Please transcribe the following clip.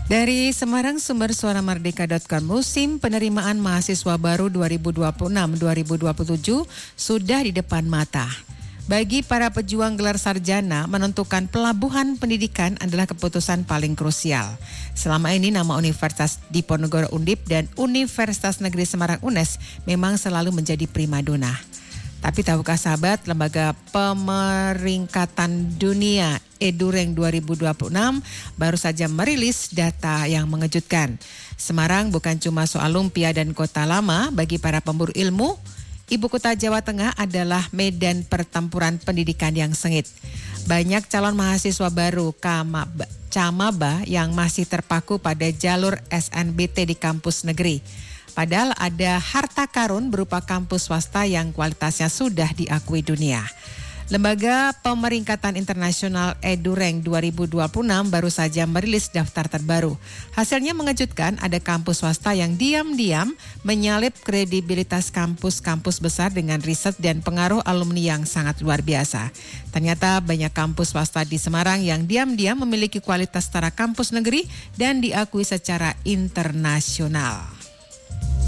Dari Semarang, sumber suara merdeka.com, musim penerimaan mahasiswa baru 2026-2027 sudah di depan mata. Bagi para pejuang gelar sarjana, menentukan pelabuhan pendidikan adalah keputusan paling krusial. Selama ini nama Universitas Diponegoro Undip dan Universitas Negeri Semarang UNES memang selalu menjadi primadona. Tapi tahukah sahabat, Lembaga Pemeringkatan Dunia EduRank 2026 baru saja merilis data yang mengejutkan. Semarang bukan cuma soal lumpia dan kota lama, bagi para pemburu ilmu, ibu kota Jawa Tengah adalah medan pertempuran pendidikan yang sengit. Banyak calon mahasiswa baru Camaba yang masih terpaku pada jalur SNBT di kampus negeri. Padahal ada harta karun berupa kampus swasta yang kualitasnya sudah diakui dunia. Lembaga Pemeringkatan Internasional EduRank 2026 baru saja merilis daftar terbaru. Hasilnya mengejutkan, ada kampus swasta yang diam-diam menyalip kredibilitas kampus-kampus besar dengan riset dan pengaruh alumni yang sangat luar biasa. Ternyata banyak kampus swasta di Semarang yang diam-diam memiliki kualitas setara kampus negeri dan diakui secara internasional.